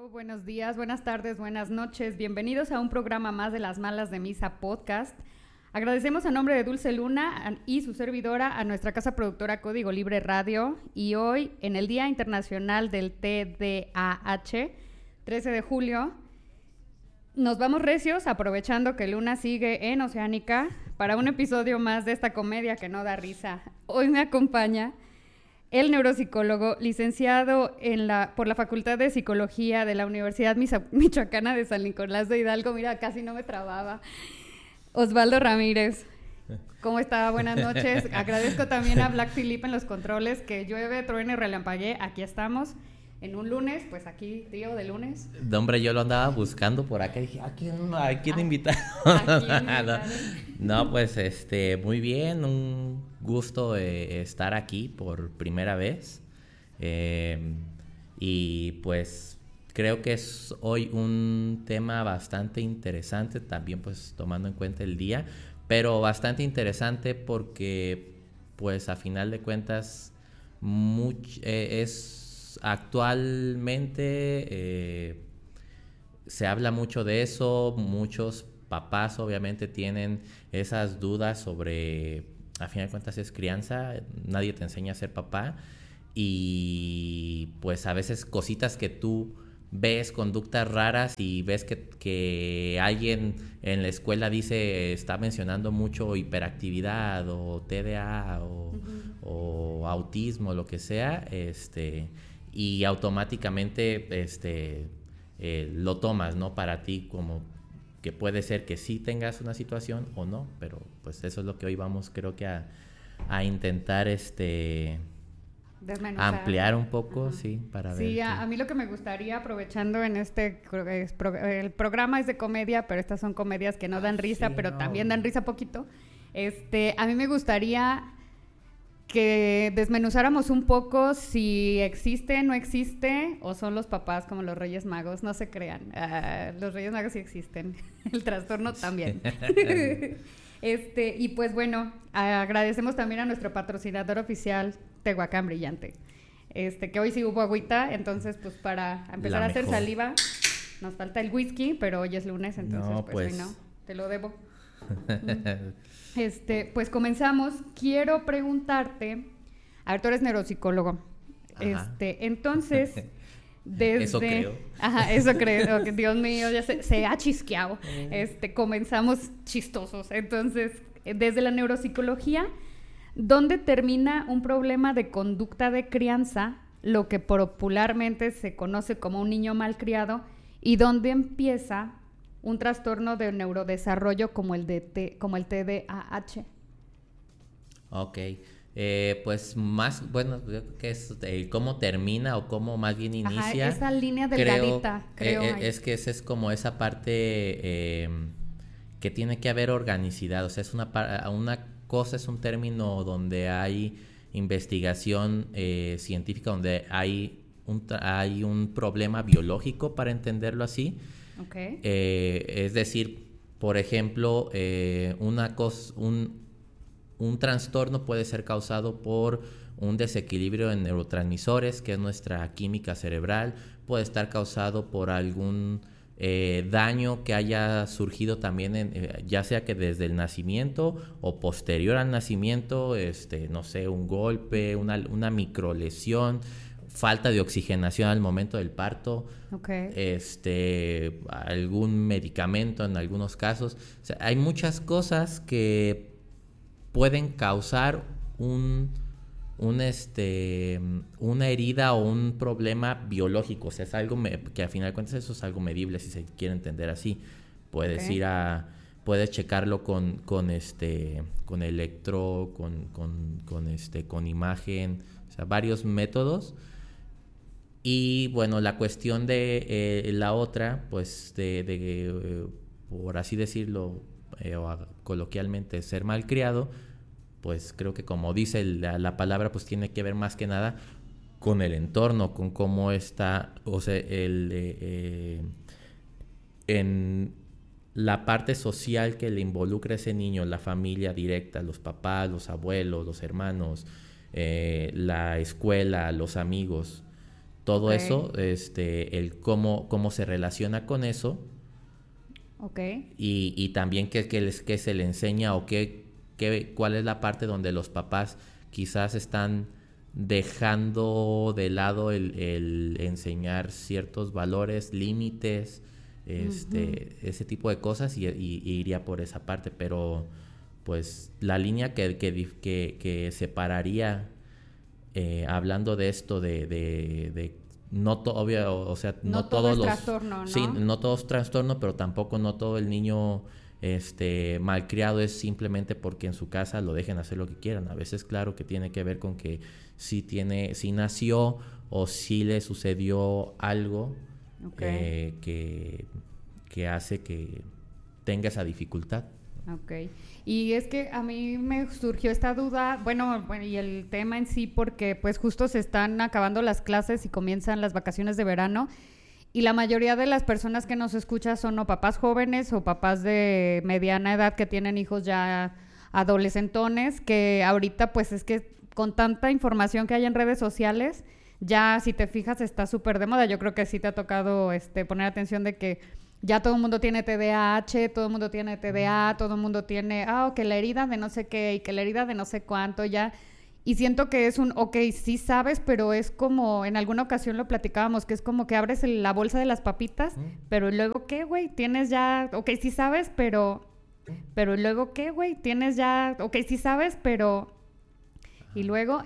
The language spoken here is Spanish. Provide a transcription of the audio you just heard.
Buenos días, buenas tardes, buenas noches. Bienvenidos a un programa más de Las Malas de Misa Podcast. Agradecemos a nombre de Dulce Luna y su servidora a nuestra casa productora Código Libre Radio. Y hoy, en el Día Internacional del TDAH, 13 de julio, nos vamos recios, aprovechando que Luna sigue en Oceánica, para un episodio más de esta comedia que no da risa. Hoy me acompaña el neuropsicólogo, licenciado por la Facultad de Psicología de la Universidad Michoacana de San Nicolás de Hidalgo. Mira, casi no me trababa. Osvaldo Ramírez. ¿Cómo está? Buenas noches. Agradezco también a Black Philip en los controles, que llueve, truene y relampaguee. Aquí estamos en un lunes, pues aquí, tío, de lunes. No, hombre, yo lo andaba buscando por acá y dije, ¿a quién invitar? No, pues muy bien, un gusto estar aquí por primera vez. Y pues creo que es hoy un tema bastante interesante, también pues tomando en cuenta el día, pero bastante interesante porque pues a final de cuentas actualmente se habla mucho de eso. Muchos papás obviamente tienen esas dudas sobre, a final de cuentas es crianza, nadie te enseña a ser papá, y pues a veces cositas que tú ves, conductas raras, y ves que alguien en la escuela está mencionando mucho hiperactividad o TDA o autismo, lo que sea, y automáticamente lo tomas, ¿no? Para ti, como que puede ser que sí tengas una situación o no, pero pues eso es lo que hoy vamos, creo que a intentar desmenuzar, ampliar un poco, sí, para ver. Sí, a mí lo que me gustaría, aprovechando en el programa es de comedia, pero estas son comedias que no dan risa, sí, pero no, también dan risa poquito. A mí me gustaría que desmenuzáramos un poco si existe, no existe, o son los papás como los Reyes Magos. No se crean, los Reyes Magos sí existen, el trastorno también. Y pues bueno, agradecemos también a nuestro patrocinador oficial, Tehuacán Brillante, que hoy sí hubo agüita, entonces pues para empezar a hacer saliva nos falta el whisky, pero hoy es lunes, entonces no, pues hoy no, te lo debo. Pues comenzamos. Quiero preguntarte, a ver, tú eres neuropsicólogo. Entonces, desde... Eso creo. Ajá, eso creo. Que, Dios mío, ya se ha chisqueado. Comenzamos chistosos. Entonces, desde la neuropsicología, ¿dónde termina un problema de conducta de crianza, lo que popularmente se conoce como un niño malcriado, y dónde empieza un trastorno de neurodesarrollo como el TDAH? Ok, pues más, bueno, que es cómo termina o cómo más bien inicia. Ajá, esa línea delgadita, creo. Es que esa es como esa parte que tiene que haber organicidad. O sea, una cosa es un término donde hay investigación científica, donde hay un problema biológico, para entenderlo así. Okay. Es decir, por ejemplo, un trastorno puede ser causado por un desequilibrio en neurotransmisores, que es nuestra química cerebral. Puede estar causado por algún daño que haya surgido también, ya sea que desde el nacimiento o posterior al nacimiento, no sé, un golpe, una microlesión, falta de oxigenación al momento del parto, okay, algún medicamento en algunos casos. O sea, hay muchas cosas que pueden causar una herida o un problema biológico. O sea, es algo que a final de cuentas eso es algo medible, si se quiere entender así. Puedes puedes checarlo con electro, con imagen, o sea, varios métodos. Y bueno, la cuestión de la otra, pues por así decirlo, coloquialmente, ser malcriado, pues creo que, como dice la palabra, pues tiene que ver más que nada con el entorno, con cómo está, o sea, en la parte social que le involucra a ese niño, la familia directa, los papás, los abuelos, los hermanos, la escuela, los amigos. todo Ok. eso, el cómo se relaciona con eso. Ok. Y también qué se le enseña o cuál es la parte donde los papás quizás están dejando de lado el enseñar ciertos valores, límites, ese tipo de cosas y iría por esa parte. Pero pues la línea que separaría, hablando de esto de no obvio, o sea, No no todo todos es los trastorno, ¿no? sí, no todo es trastorno, pero tampoco no todo el niño malcriado es simplemente porque en su casa lo dejen hacer lo que quieran. A veces claro que tiene que ver con que si nació o si le sucedió algo Ok. que hace que tenga esa dificultad. Ok. Y es que a mí me surgió esta duda, bueno, y el tema en sí, porque pues justo se están acabando las clases y comienzan las vacaciones de verano, y la mayoría de las personas que nos escuchan son o papás jóvenes o papás de mediana edad que tienen hijos ya adolescentones, que ahorita pues es que con tanta información que hay en redes sociales, ya si te fijas está súper de moda. Yo creo que sí te ha tocado poner atención de que ya todo el mundo tiene TDAH, todo el mundo tiene TDA, todo el mundo tiene, que la herida de no sé qué y que la herida de no sé cuánto ya. Y siento que es ok, sí sabes, pero es como, en alguna ocasión lo platicábamos, que es como que abres la bolsa de las papitas, pero luego qué, güey, tienes ya, ok, sí sabes, pero luego qué, güey, tienes ya, ok, sí sabes, pero... Y luego,